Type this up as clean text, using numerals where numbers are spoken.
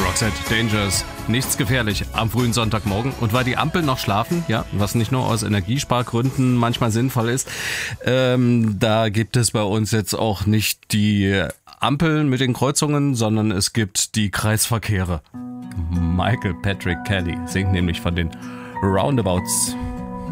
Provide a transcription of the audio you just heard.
Roxette, Dangerous, nichts gefährlich am frühen Sonntagmorgen. Und weil die Ampeln noch schlafen, ja, was nicht nur aus Energiespargründen manchmal sinnvoll ist, da gibt es bei uns jetzt auch nicht die Ampeln mit den Kreuzungen, sondern es gibt die Kreisverkehre. Michael Patrick Kelly singt nämlich von den Roundabouts.